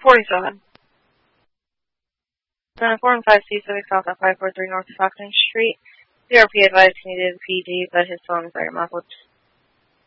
47. 745C6 South at 543 North Falcon Street. CRP advised he needed PD, but his phone is very muffled.